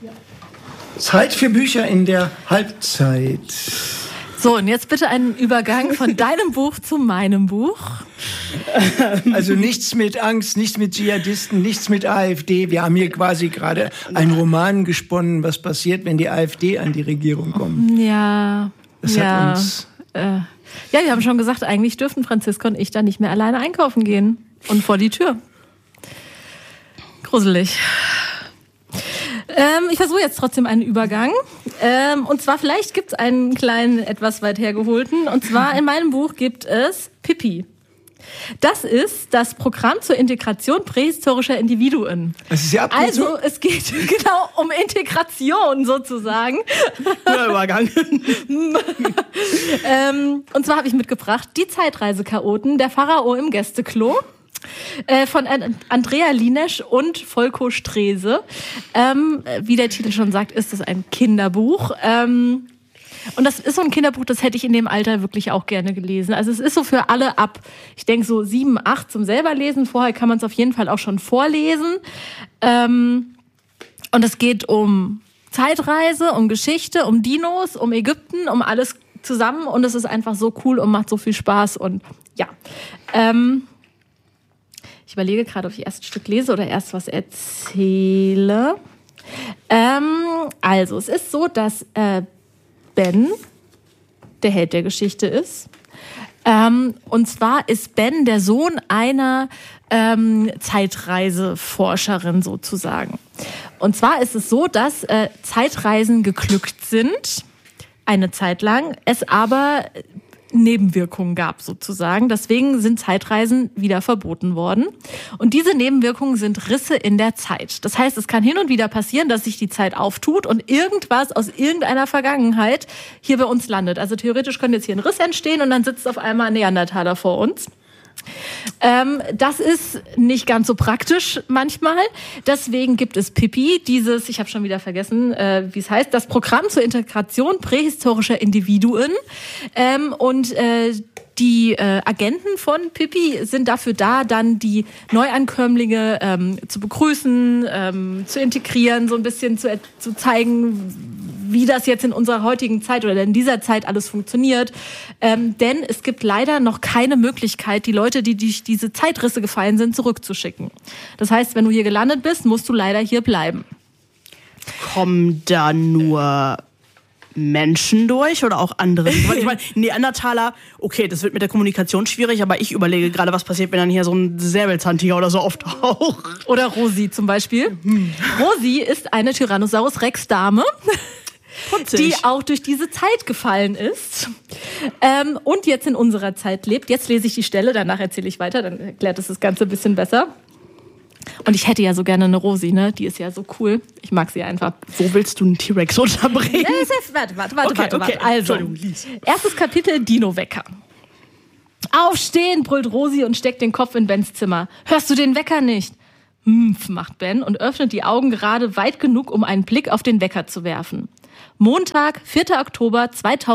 Zeit für Bücher in der Halbzeit. So, und jetzt bitte einen Übergang von deinem Buch zu meinem Buch. Also nichts mit Angst, nichts mit Dschihadisten, nichts mit AfD. Wir haben hier quasi gerade einen Roman gesponnen, was passiert, wenn die AfD an die Regierung kommt. Ja. Das hat uns... Ja, wir haben schon gesagt, eigentlich dürften Franziska und ich da nicht mehr alleine einkaufen gehen. Und vor die Tür. Gruselig. Ich versuche jetzt trotzdem einen Übergang. Und zwar, vielleicht gibt es einen kleinen, etwas weit hergeholten. Und zwar in meinem Buch gibt es Pippi. Das ist das Programm zur Integration prähistorischer Individuen. Das ist ja Abkürzung. Also es geht genau um Integration sozusagen. Guter Übergang. Und zwar habe ich mitgebracht Die Zeitreise-Chaoten, der Pharao im Gästeklo. Von Andrea Linesch und Volko Strese. Wie der Titel schon sagt, ist es ein Kinderbuch. Und das ist so ein Kinderbuch, das hätte ich in dem Alter wirklich auch gerne gelesen. Also es ist so für alle ab, ich denke so 7, 8 zum selber lesen. Vorher kann man es auf jeden Fall auch schon vorlesen. Und es geht um Zeitreise, um Geschichte, um Dinos, um Ägypten, um alles zusammen. Und es ist einfach so cool und macht so viel Spaß. Und ja, ich überlege gerade, ob ich erst ein Stück lese oder erst was erzähle. Also, es ist so, dass Ben der Held der Geschichte ist. Und zwar ist Ben der Sohn einer Zeitreiseforscherin sozusagen. Und zwar ist es so, dass Zeitreisen geglückt sind, eine Zeit lang, es aber Nebenwirkungen gab sozusagen. Deswegen sind Zeitreisen wieder verboten worden. Und diese Nebenwirkungen sind Risse in der Zeit. Das heißt, es kann hin und wieder passieren, dass sich die Zeit auftut und irgendwas aus irgendeiner Vergangenheit hier bei uns landet. Also theoretisch könnte jetzt hier ein Riss entstehen und dann sitzt auf einmal ein Neandertaler vor uns. Das ist nicht ganz so praktisch manchmal. Deswegen gibt es Pippi, dieses, ich habe schon wieder vergessen, wie es heißt, das Programm zur Integration prähistorischer Individuen. Und die Agenten von Pippi sind dafür da, dann die Neuankömmlinge zu begrüßen, zu integrieren, so ein bisschen zu zeigen, wie das jetzt in unserer heutigen Zeit oder in dieser Zeit alles funktioniert. Denn es gibt leider noch keine Möglichkeit, die Leute, die durch diese Zeitrisse gefallen sind, zurückzuschicken. Das heißt, wenn du hier gelandet bist, musst du leider hier bleiben. Kommen da nur Menschen durch oder auch andere? Weil ich meine, Neandertaler, okay, das wird mit der Kommunikation schwierig, aber ich überlege gerade, was passiert, wenn dann hier so ein Säbelzahntiger oder so auftaucht. Oder Rosi zum Beispiel. Rosi ist eine Tyrannosaurus Rex Dame, die auch durch diese Zeit gefallen ist und jetzt in unserer Zeit lebt. Jetzt lese ich die Stelle, danach erzähle ich weiter, dann erklärt es das Ganze ein bisschen besser. Und ich hätte ja so gerne eine Rosi, ne? Die ist ja so cool. Ich mag sie einfach. Wo willst du einen T-Rex unterbringen? Warte. Also, erstes Kapitel, Dino-Wecker. Aufstehen, brüllt Rosi und steckt den Kopf in Bens Zimmer. Hörst du den Wecker nicht? Macht Ben und öffnet die Augen gerade weit genug, um einen Blick auf den Wecker zu werfen. Montag, 4. Oktober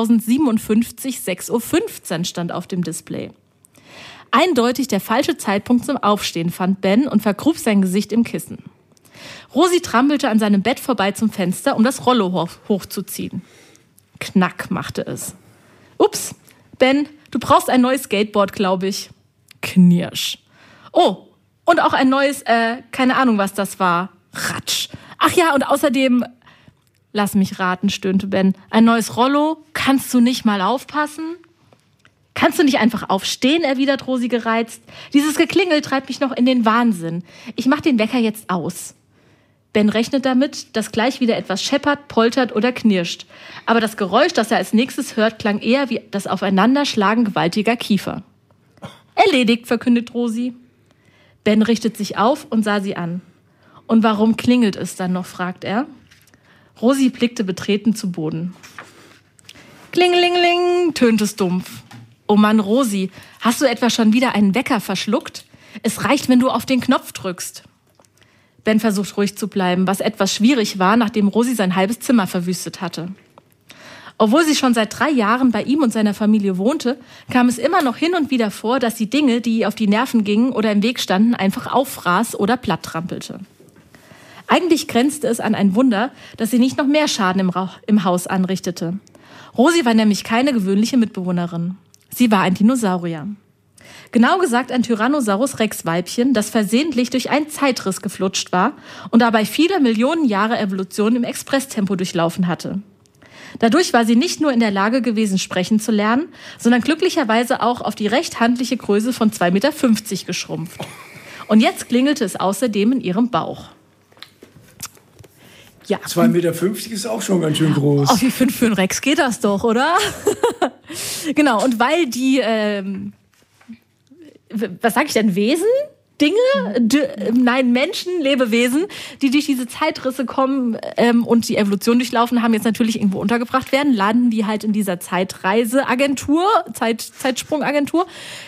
2057, 6:15 Uhr stand auf dem Display. Eindeutig der falsche Zeitpunkt zum Aufstehen, fand Ben und vergrub sein Gesicht im Kissen. Rosi trampelte an seinem Bett vorbei zum Fenster, um das Rollo hochzuziehen. Knack machte es. Ups, Ben, du brauchst ein neues Skateboard, glaube ich. Knirsch. Oh, und auch ein neues, keine Ahnung, was das war. Ratsch. Ach ja, und außerdem, lass mich raten, stöhnte Ben, ein neues Rollo? Kannst du nicht mal aufpassen? Kannst du nicht einfach aufstehen, erwidert Rosi gereizt. Dieses Geklingel treibt mich noch in den Wahnsinn. Ich mach den Wecker jetzt aus. Ben rechnet damit, dass gleich wieder etwas scheppert, poltert oder knirscht. Aber das Geräusch, das er als nächstes hört, klang eher wie das Aufeinanderschlagen gewaltiger Kiefer. Erledigt, verkündet Rosi. Ben richtet sich auf und sah sie an. Und warum klingelt es dann noch, fragt er. Rosi blickte betreten zu Boden. Klingelingeling, tönt es dumpf. Oh Mann, Rosi, hast du etwa schon wieder einen Wecker verschluckt? Es reicht, wenn du auf den Knopf drückst. Ben versucht ruhig zu bleiben, was etwas schwierig war, nachdem Rosi sein halbes Zimmer verwüstet hatte. Obwohl sie schon seit 3 Jahren bei ihm und seiner Familie wohnte, kam es immer noch hin und wieder vor, dass sie Dinge, die ihr auf die Nerven gingen oder im Weg standen, einfach auffraß oder platt trampelte. Eigentlich grenzte es an ein Wunder, dass sie nicht noch mehr Schaden im Haus anrichtete. Rosi war nämlich keine gewöhnliche Mitbewohnerin. Sie war ein Dinosaurier. Genau gesagt ein Tyrannosaurus Rex Weibchen, das versehentlich durch einen Zeitriss geflutscht war und dabei viele Millionen Jahre Evolution im Expresstempo durchlaufen hatte. Dadurch war sie nicht nur in der Lage gewesen, sprechen zu lernen, sondern glücklicherweise auch auf die recht handliche Größe von 2,50 Meter geschrumpft. Und jetzt klingelte es außerdem in ihrem Bauch. Ja. 2,50 Meter ist auch schon ganz schön groß. Auf wie 5 für einen Rex geht das doch, oder? Genau, und weil die, was sag ich denn, Wesen? Menschen, Lebewesen, die durch diese Zeitrisse kommen und die Evolution durchlaufen, haben jetzt natürlich irgendwo untergebracht werden, landen die halt in dieser Zeitreiseagentur, Zeitsprungagentur.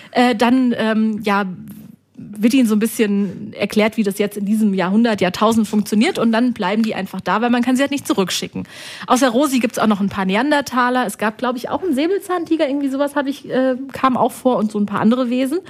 Dann wird ihnen so ein bisschen erklärt, wie das jetzt in diesem Jahrtausend funktioniert und dann bleiben die einfach da, weil man kann sie halt nicht zurückschicken. Außer Rosi gibt's auch noch ein paar Neandertaler. Es gab, glaube ich, auch einen Säbelzahntiger, irgendwie sowas kam auch vor und so ein paar andere Wesen.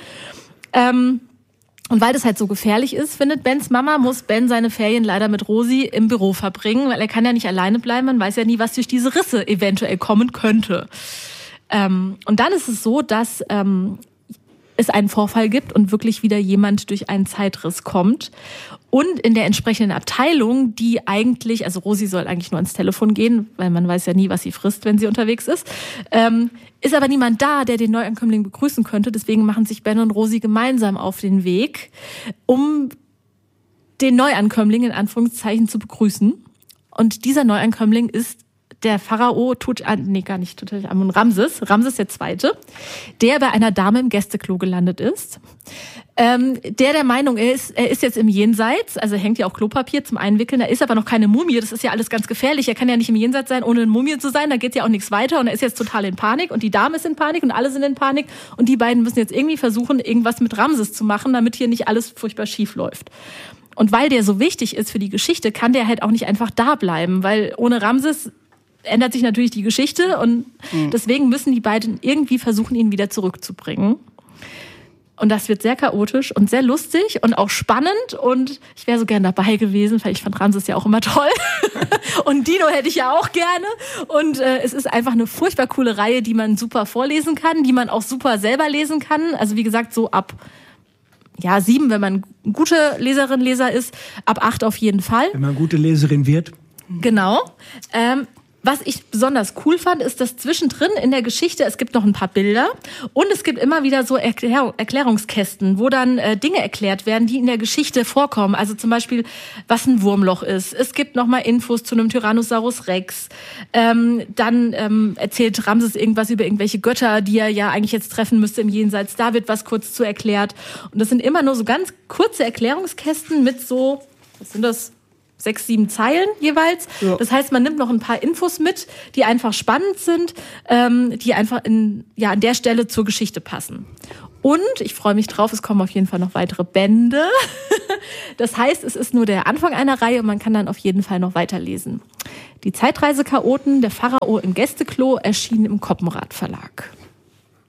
Und weil das halt so gefährlich ist, findet Bens Mama, muss Ben seine Ferien leider mit Rosi im Büro verbringen, weil er kann ja nicht alleine bleiben, man weiß ja nie, was durch diese Risse eventuell kommen könnte. Und dann ist es so, dass es einen Vorfall gibt und wirklich wieder jemand durch einen Zeitriss kommt. Und in der entsprechenden Abteilung, die eigentlich, also Rosi soll eigentlich nur ans Telefon gehen, weil man weiß ja nie, was sie frisst, wenn sie unterwegs ist, ist aber niemand da, der den Neuankömmling begrüßen könnte. Deswegen machen sich Ben und Rosi gemeinsam auf den Weg, um den Neuankömmling in Anführungszeichen zu begrüßen. Und dieser Neuankömmling ist der Pharao Ramses II., der bei einer Dame im Gästeklo gelandet ist. Der Meinung ist, er ist jetzt im Jenseits, also hängt ja auch Klopapier zum Einwickeln, da ist aber noch keine Mumie, das ist ja alles ganz gefährlich, er kann ja nicht im Jenseits sein, ohne eine Mumie zu sein, da geht ja auch nichts weiter und er ist jetzt total in Panik und die Dame ist in Panik und alle sind in Panik und die beiden müssen jetzt irgendwie versuchen, irgendwas mit Ramses zu machen, damit hier nicht alles furchtbar schief läuft. Und weil der so wichtig ist für die Geschichte, kann der halt auch nicht einfach da bleiben, weil ohne Ramses ändert sich natürlich die Geschichte und deswegen müssen die beiden irgendwie versuchen, ihn wieder zurückzubringen. Und das wird sehr chaotisch und sehr lustig und auch spannend und ich wäre so gern dabei gewesen, weil ich fand Ramses ja auch immer toll und Dino hätte ich ja auch gerne und es ist einfach eine furchtbar coole Reihe, die man super vorlesen kann, die man auch super selber lesen kann. Also wie gesagt, so ab 7, wenn man eine gute Leserin, Leser ist, ab 8 auf jeden Fall. Wenn man gute Leserin wird. Genau. Was ich besonders cool fand, ist, dass zwischendrin in der Geschichte, es gibt noch ein paar Bilder und es gibt immer wieder so Erklärungskästen, wo dann Dinge erklärt werden, die in der Geschichte vorkommen. Also zum Beispiel, was ein Wurmloch ist. Es gibt nochmal Infos zu einem Tyrannosaurus Rex. Dann erzählt Ramses irgendwas über irgendwelche Götter, die er ja eigentlich jetzt treffen müsste im Jenseits. Da wird was kurz zu erklärt. Und das sind immer nur so ganz kurze Erklärungskästen mit so, was sind das? 6, 7 Zeilen jeweils. Ja. Das heißt, man nimmt noch ein paar Infos mit, die einfach spannend sind, die einfach an der Stelle zur Geschichte passen. Und ich freue mich drauf, es kommen auf jeden Fall noch weitere Bände. Das heißt, es ist nur der Anfang einer Reihe und man kann dann auf jeden Fall noch weiterlesen. Die Zeitreise-Chaoten, der Pharao im Gästeklo, erschienen im Koppenrad Verlag.